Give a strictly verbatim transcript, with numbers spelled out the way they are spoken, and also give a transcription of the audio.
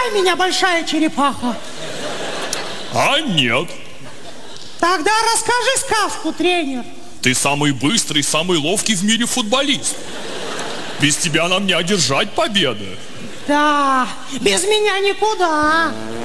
Поймай меня, большая черепаха. А нет. Тогда расскажи сказку, тренер. Ты самый быстрый, самый ловкий в мире футболист. Без тебя нам не одержать победы. Да, без меня никуда.